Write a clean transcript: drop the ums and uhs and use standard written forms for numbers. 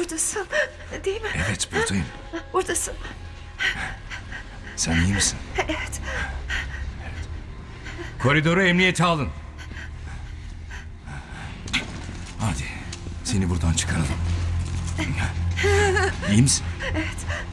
Buradasın, değil mi? Evet, buradayım. Buradasın. Sen iyi misin? Evet. Koridoru emniyete alın. Hadi, seni buradan çıkaralım. İyi misin? Evet.